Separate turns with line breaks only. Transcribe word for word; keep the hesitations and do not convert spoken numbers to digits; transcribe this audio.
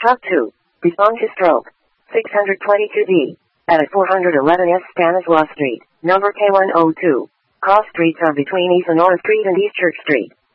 Truck two. Respond to stroke. six twenty-two D. At four eleven S Stanislaus Street, number K one oh two. Cross streets are between East and North Street and East Church Street.